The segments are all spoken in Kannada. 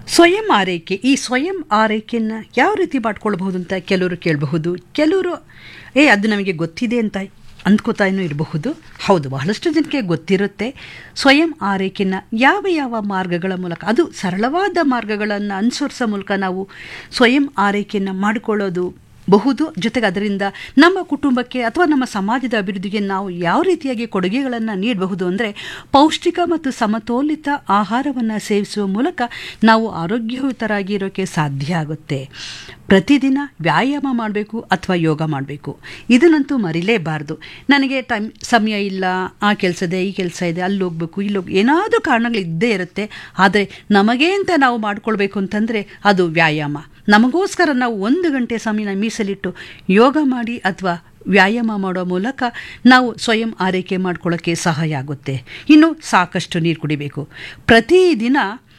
ಸ್ವಯಂ ಆರೈಕೆ, ಈ ಸ್ವಯಂ ಆರೈಕೆಯನ್ನು ಯಾವ ರೀತಿ ಮಾಡ್ಕೊಳ್ಬಹುದು ಅಂತ ಕೆಲವರು ಕೇಳಬಹುದು. ಕೆಲವರು ಅದು ನಮಗೆ ಗೊತ್ತಿದೆ ಅಂತ ಅಂದ್ಕೋತಾನೂ ಇರಬಹುದು. ಹೌದು, ಬಹಳಷ್ಟು ಜನಕ್ಕೆ ಗೊತ್ತಿರುತ್ತೆ. ಸ್ವಯಂ ಆರೈಕೆನ ಯಾವ ಯಾವ ಮಾರ್ಗಗಳ ಮೂಲಕ, ಅದು ಸರಳವಾದ ಮಾರ್ಗಗಳನ್ನು ಅನುಸರಿಸೋ ಮೂಲಕ ನಾವು ಸ್ವಯಂ ಆರೈಕೆಯನ್ನು ಮಾಡಿಕೊಳ್ಳೋದು ಬಹುದು. ಜೊತೆಗೆ ಅದರಿಂದ ನಮ್ಮ ಕುಟುಂಬಕ್ಕೆ ಅಥವಾ ನಮ್ಮ ಸಮಾಜದ ಅಭಿವೃದ್ಧಿಗೆ ನಾವು ಯಾವ ರೀತಿಯಾಗಿ ಕೊಡುಗೆಗಳನ್ನು ನೀಡಬಹುದು ಅಂದರೆ, ಪೌಷ್ಟಿಕ ಮತ್ತು ಸಮತೋಲಿತ ಆಹಾರವನ್ನು ಸೇವಿಸುವ ಮೂಲಕ ನಾವು ಆರೋಗ್ಯಯುತರಾಗಿ ಇರೋಕ್ಕೆ ಸಾಧ್ಯ ಆಗುತ್ತೆ. ಪ್ರತಿದಿನ ವ್ಯಾಯಾಮ ಮಾಡಬೇಕು ಅಥವಾ ಯೋಗ ಮಾಡಬೇಕು, ಇದನ್ನಂತೂ ಮರಿಲೇಬಾರ್ದು. ನನಗೆ ಸಮಯ ಇಲ್ಲ, ಆ ಕೆಲಸ ಇದೆ, ಈ ಕೆಲಸ ಇದೆ, ಅಲ್ಲಿ ಹೋಗ್ಬೇಕು, ಇಲ್ಲಿ ಏನಾದರೂ ಕಾರಣಗಳು ಇದ್ದೇ ಇರುತ್ತೆ. ಆದರೆ ನಮಗೇ ಅಂತ ನಾವು ಮಾಡ್ಕೊಳ್ಬೇಕು ಅಂತಂದರೆ ಅದು ವ್ಯಾಯಾಮ. ನಮಗೋಸ್ಕರ ನಾವು 1 ಗಂಟೆ ಸಮಯನ ಮೀಸಲಿಟ್ಟು ಯೋಗ ಮಾಡಿ ಅಥವಾ ವ್ಯಾಯಾಮ ಮಾಡೋ ಮೂಲಕ ನಾವು ಸ್ವಯಂ ಆರೈಕೆ ಮಾಡ್ಕೊಳ್ಳೋಕ್ಕೆ ಸಹಾಯ ಆಗುತ್ತೆ. ಇನ್ನು ಸಾಕಷ್ಟು ನೀರು ಕುಡಿಬೇಕು. ಪ್ರತಿದಿನ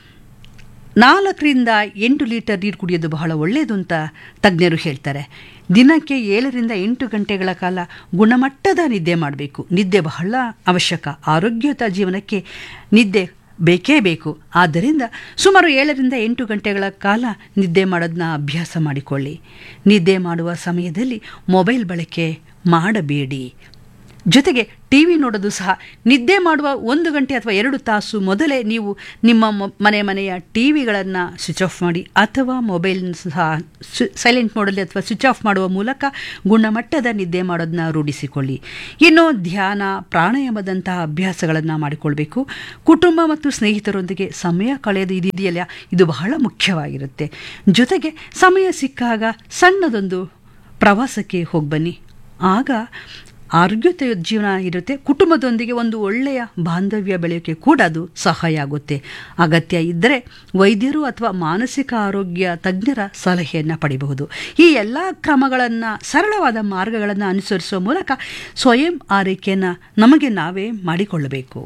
4ರಿಂದ 8 ಲೀಟರ್ ನೀರು ಕುಡಿಯೋದು ಬಹಳ ಒಳ್ಳೆಯದು ಅಂತ ತಜ್ಞರು ಹೇಳ್ತಾರೆ. ದಿನಕ್ಕೆ 7ರಿಂದ 8 ಗಂಟೆಗಳ ಕಾಲ ಗುಣಮಟ್ಟದ ನಿದ್ದೆ ಮಾಡಬೇಕು. ನಿದ್ದೆ ಬಹಳ ಅವಶ್ಯಕ. ಆರೋಗ್ಯಯುತ ಜೀವನಕ್ಕೆ ನಿದ್ದೆ ಬೇಕೇ ಬೇಕು. ಆದ್ದರಿಂದ ಸುಮಾರು 7ರಿಂದ 8 ಗಂಟೆಗಳ ಕಾಲ ನಿದ್ದೆ ಮಾಡೋದನ್ನ ಅಭ್ಯಾಸ ಮಾಡಿಕೊಳ್ಳಿ. ನಿದ್ದೆ ಮಾಡುವ ಸಮಯದಲ್ಲಿ ಮೊಬೈಲ್ ಬಳಕೆ ಮಾಡಬೇಡಿ. ಜೊತೆಗೆ ಟಿವಿ ನೋಡೋದು ಸಹ ನಿದ್ದೆ ಮಾಡುವ 1 ಗಂಟೆ ಅಥವಾ 2 ತಾಸು ಮೊದಲೇ ನೀವು ನಿಮ್ಮ ಮನೆಯ ಟಿವಿಗಳನ್ನು ಸ್ವಿಚ್ ಆಫ್ ಮಾಡಿ ಅಥವಾ ಮೊಬೈಲ್ ಸಹ ಸೈಲೆಂಟ್ ಮೋಡಲ್ಲಿ ಅಥವಾ ಸ್ವಿಚ್ ಆಫ್ ಮಾಡುವ ಮೂಲಕ ಗುಣಮಟ್ಟದ ನಿದ್ದೆ ಮಾಡೋದನ್ನ ರೂಢಿಸಿಕೊಳ್ಳಿ. ಇನ್ನು ಧ್ಯಾನ, ಪ್ರಾಣಾಯಾಮದಂತಹ ಅಭ್ಯಾಸಗಳನ್ನು ಮಾಡಿಕೊಳ್ಬೇಕು. ಕುಟುಂಬ ಮತ್ತು ಸ್ನೇಹಿತರೊಂದಿಗೆ ಸಮಯ ಕಳೆಯೋದು ಇದೆಯಲ್ಲ, ಇದು ಬಹಳ ಮುಖ್ಯವಾಗಿರುತ್ತೆ. ಜೊತೆಗೆ ಸಮಯ ಸಿಕ್ಕಾಗ ಸಣ್ಣದೊಂದು ಪ್ರವಾಸಕ್ಕೆ ಹೋಗ್ಬನ್ನಿ. ಆಗ ಆರೋಗ್ಯಯುತ ಜೀವನ ಇರುತ್ತೆ. ಕುಟುಂಬದೊಂದಿಗೆ ಒಂದು ಒಳ್ಳೆಯ ಬಾಂಧವ್ಯ ಬೆಳೆಯೋಕ್ಕೆ ಕೂಡ ಅದು ಸಹಾಯ ಆಗುತ್ತೆ. ಅಗತ್ಯ ಇದ್ದರೆ ವೈದ್ಯರು ಅಥವಾ ಮಾನಸಿಕ ಆರೋಗ್ಯ ತಜ್ಞರ ಸಲಹೆಯನ್ನು ಪಡೆಯಬಹುದು. ಈ ಎಲ್ಲ ಕ್ರಮಗಳನ್ನು, ಸರಳವಾದ ಮಾರ್ಗಗಳನ್ನು ಅನುಸರಿಸುವ ಮೂಲಕ ಸ್ವಯಂ ಆರೈಕೆಯನ್ನು ನಮಗೆ ನಾವೇ ಮಾಡಿಕೊಳ್ಳಬೇಕು.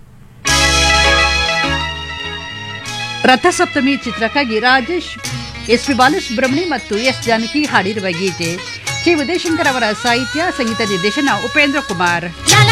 ರಥಸಪ್ತಮಿ ಚಿತ್ರಕ್ಕಾಗಿ ರಾಜೇಶ್, ಎಸ್.ಪಿ. ಬಾಲಸುಬ್ರಹ್ಮಣ್ಯ ಮತ್ತು ಎಸ್. ಜಾನಕಿ ಹಾಡಿರುವ ಗೀತೆ. ಕೆ. ಉದಯಶಂಕರ್ ಅವರ ಸಾಹಿತ್ಯ, ಸಂಗೀತ ನಿರ್ದೇಶನ ಉಪೇಂದ್ರ ಕುಮಾರ್.